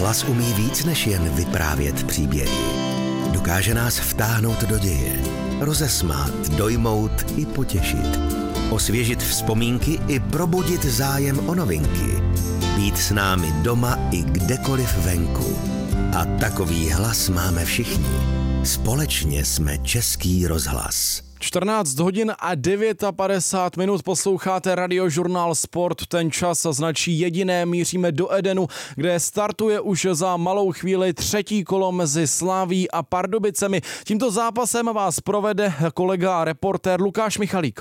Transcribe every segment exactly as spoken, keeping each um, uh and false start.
Rozhlas umí víc než jen vyprávět příběhy. Dokáže nás vtáhnout do děje, rozesmát, dojmout i potěšit, osvěžit vzpomínky i probudit zájem o novinky. Být s námi doma i kdekoliv venku. A takový hlas máme všichni. Společně jsme Český rozhlas. čtrnáct hodin a padesát devět minut posloucháte Radiožurnál Sport. Ten čas značí jediné, míříme do Edenu, kde startuje už za malou chvíli třetí kolo mezi Slaví a Pardubicemi. Tímto zápasem vás provede kolega a reportér Lukáš Michalík.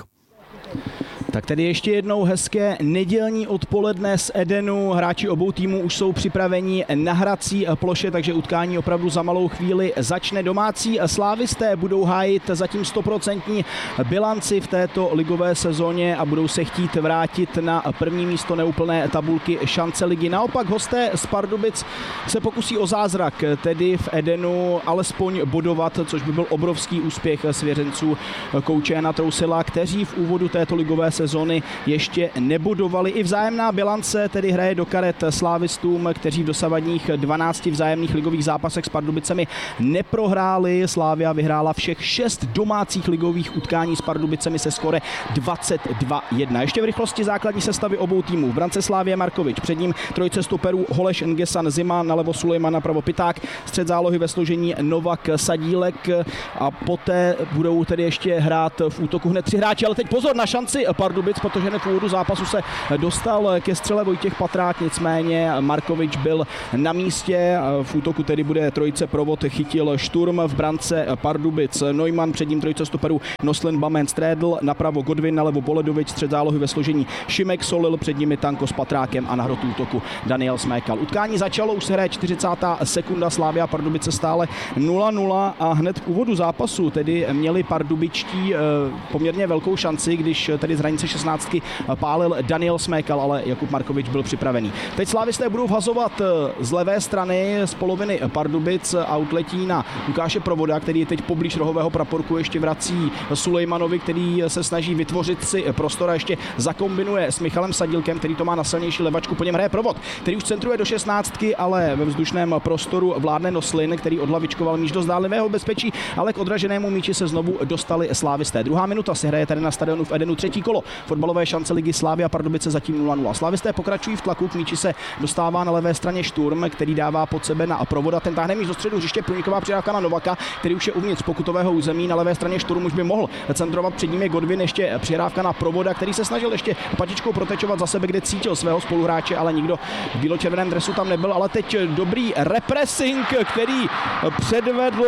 Tak tedy ještě jednou hezké nedělní odpoledne z Edenu. Hráči obou týmů už jsou připraveni na hrací ploše, takže utkání opravdu za malou chvíli začne. Domácí slávisté budou hájit zatím stoprocentní bilanci v této ligové sezóně a budou se chtít vrátit na první místo neúplné tabulky šance ligy. Naopak hosté z Pardubic se pokusí o zázrak, tedy v Edenu alespoň bodovat, což by byl obrovský úspěch svěřenců kouče Jana Trousila, kteří v úvodu této ligové sezóny ještě nebodovali. I vzájemná bilance tedy hraje do karet slávistům, kteří v dosavadních dvanácti vzájemných ligových zápasech s Pardubicemi neprohráli. Slávia vyhrála všech šest domácích ligových utkání s Pardubicemi se skore dvacet dva jedna. Ještě v rychlosti základní sestavy obou týmů. V brance Slávie Markovič, před ním trojice stoperů Holeš, Ngesan, Zima, nalevo Sulejman, napravo Piták, střed zálohy ve složení Novak, Sadílek a poté budou tedy ještě hrát v útoku hned tři hráči, ale teď pozor na šanci Pardubic, protože hned v úvodu zápasu se dostal ke střele Vojtěch Patrák, nicméně Markovič byl na místě. V útoku tedy bude trojice provod, chytil Šturm, v brance Pardubic Neumann, před ním trojice stoperů Noslin, Bamen, Strédl, napravo Godwin, nalevo Boledovič, střed zálohy ve složení Šimek, Solil, před nimi Tanko s Patrákem a na hrotu útoku Daniel Smékal. Utkání začalo, už se hraje čtyřicátá sekunda, Slavia Pardubice stále nula nula a hned v úvodu zápasu tedy měli pardubičtí poměrně velkou šanci, když tedy z hranice šestnáctky pálil Daniel Smékal, ale Jakub Markovič byl připravený. Teď slávisté budou vhazovat z levé strany z poloviny Pardubic a utletí na Lukáše Provoda, který je teď poblíž rohového praporku, ještě vrací Sulejmanovi, který se snaží vytvořit si prostor a ještě zakombinuje s Michalem Sadílkem, který to má na silnější levačku. Po něm hraje Provod, který už centruje do šestnáctky, ale ve vzdušném prostoru vládne Noslin, který odhlavičkoval míč do zdálivého bezpečí, ale k odraženému míči se znovu dostali slávisté. Druhá minuta se hraje tady na stadionu v Edenu, třetí kolo fotbalové šance ligy Slavia Pardubice zatím nula nula. Slavisté pokračují v tlaku, k míči se dostává na levé straně Šturm, který dává pod sebe na Provoda, ten táhne míč do středu hřiště, průniková přidávka na Novaka, který už je uvnitř pokutového území, na levé straně Šturm už by mohl centrovat, před ním je Godwin, ještě přihrávka na Provoda, který se snažil ještě patičkou protečovat za sebe, kde cítil svého spoluhráče, ale nikdo v bíločerveném dresu tam nebyl, ale teď dobrý repressing, který předvedl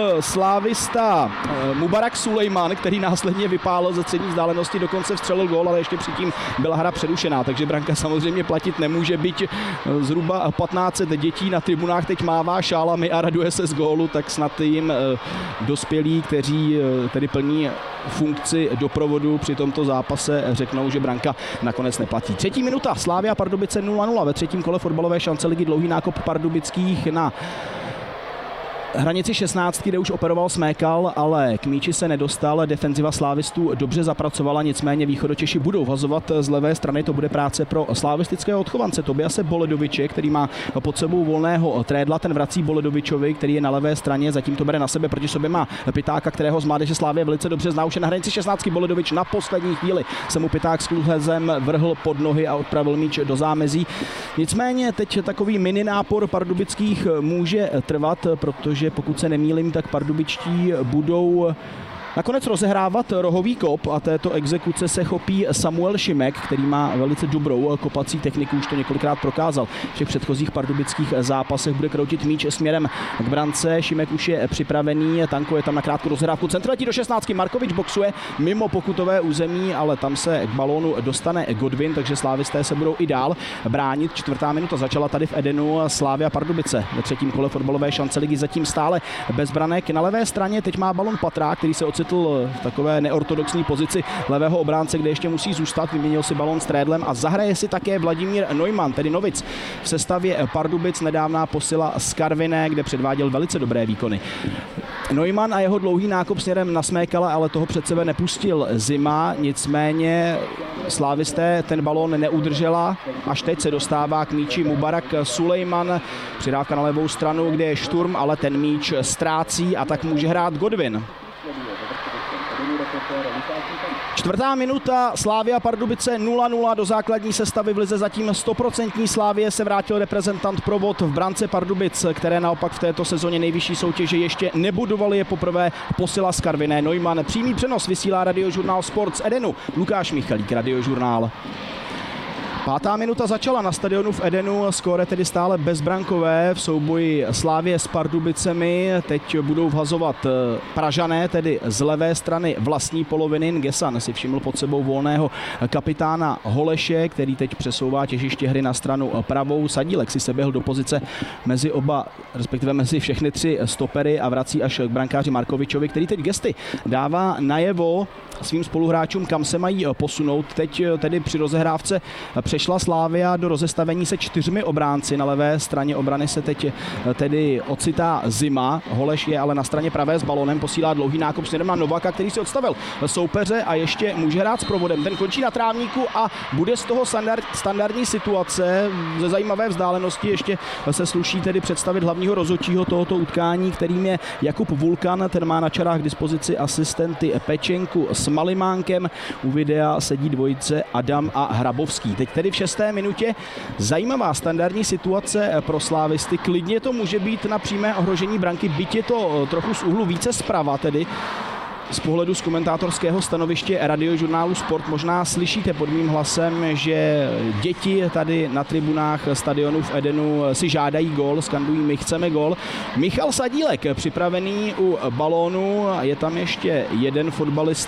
slávista Mubarak Sulejman, který následně vypálil ze střední vzdálenosti, dokonce vstřelil gól, ale ještě předtím byla hra přerušená, takže branka samozřejmě platit nemůže, byť zhruba patnáct set dětí na tribunách teď mává šálami a raduje se z gólu, tak snad jim dospělí, kteří tedy plní funkci doprovodu při tomto zápase, řeknou, že branka nakonec neplatí. Třetí minuta, Slavia Pardubice nula nula ve třetím kole fotbalové šance ligy, dlouhý nákop pardubických na hranici šestnáctky, kde už operoval Smékal, ale k míči se nedostal. Defenziva slávistů dobře zapracovala, nicméně východočeši budou vazovat z levé strany. To bude práce pro slavistického odchovance Tobiase Boledoviče, který má pod sebou volného Trédla. Ten vrací Boledovičovi, který je na levé straně, zatím to bere na sebe, proti sobě má Pitáka, kterého z mládeže Slávie velice dobře zná. Už je na hranici šestnáctky Boledovič, na poslední chvíli se mu Piták s kluhezem vrhl pod nohy a odpravil míč do zámezí. Nicméně teď takový mini nápor pardubických může trvat, protože pokud se nemýlím, tak pardubičtí budou nakonec rozehrávat rohový kop a této exekuce se chopí Samuel Šimek, který má velice dobrou kopací techniku, už to několikrát prokázal. V těch předchozích pardubických zápasech bude kroutit míč směrem k brance. Šimek už je připravený, Tanko je tam na krátkou rozhrávku. Centrletí do šestnáctky, Markovič boxuje mimo pokutové území, ale tam se k balónu dostane Godwin, takže slávisté se budou i dál bránit. Čtvrtá minuta začala tady v Edenu, Slavia Pardubice ve třetím kole fotbalové šance ligy zatím stále bez branek. Na levé straně teď má balón Patrák, který se ocitl v takové neortodoxní pozici levého obránce, kde ještě musí zůstat, vyměnil si balón s Trédlem a zahraje si také Vladimír Neumann, tedy novic v sestavě Pardubic, nedávná posila z Karviné, kde předváděl velice dobré výkony. Neumann a jeho dlouhý nákop směrem na Smekala, ale toho před sebe nepustil Zima, nicméně slávisté ten balón neudržela. Až teď se dostává k míči Mubarak Sulejman. Přidávka na levou stranu, kde je Šturm, ale ten míč ztrácí a tak může hrát Godwin. Čtvrtá minuta, Slavia Pardubice nula nula, do základní sestavy v lize zatím sto procent Slavie se vrátil reprezentant Provod v brance Pardubic, které naopak v této sezóně nejvyšší soutěže ještě nebudovali, je poprvé posila z Karviné. Neumann, přímý přenos vysílá Radiožurnál Sport z Edenu. Lukáš Michalík, Radiožurnál. Pátá minuta začala na stadionu v Edenu, skóre tedy stále bezbrankové v souboji Slavie s Pardubicemi. Teď budou vhazovat Pražané, tedy z levé strany vlastní poloviny. Gesan si všiml pod sebou volného kapitána Holeše, který teď přesouvá těžiště hry na stranu pravou. Sadílek si se běhl do pozice mezi oba, respektive mezi všechny tři stopery a vrací až k brankáři Markovičovi, který teď gesty dává najevo svým spoluhráčům, kam se mají posunout. Teď tedy při rozehrávce přešla Slavia do rozestavení se čtyřmi obránci. Na levé straně obrany se teď tedy ocitá Zima. Holeš je ale na straně pravé s balonem, posílá dlouhý nákop směrem na Novaka, který si odstavil soupeře a ještě může hrát s Provodem. Ten končí na trávníku a bude z toho standard, standardní situace. Ze zajímavé vzdálenosti ještě se sluší tedy představit hlavního rozhodčího tohoto utkání, kterým je Jakub Vulkan. Ten má na čarách k dispozici asistenty Pečenku s Malimánkem. U videa sedí dvojice Adam a Hrabovský. Teď tedy v šesté minutě zajímavá standardní situace pro slávisty. Klidně to může být na přímé ohrožení branky, byť je to trochu z úhlu více zprava tedy. Z pohledu z komentátorského stanoviště Radiožurnálu Sport možná slyšíte pod mým hlasem, že děti tady na tribunách stadionu v Edenu si žádají gól, skandují my chceme gól. Michal Sadílek připravený u balónu, je tam ještě jeden fotbalista.